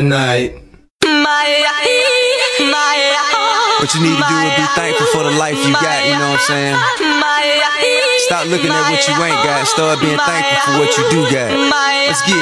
night. What you need to do is be thankful for the life you got, you know what I'm saying? Stop looking at what you ain't got, start being thankful for what you do got. Let's get it.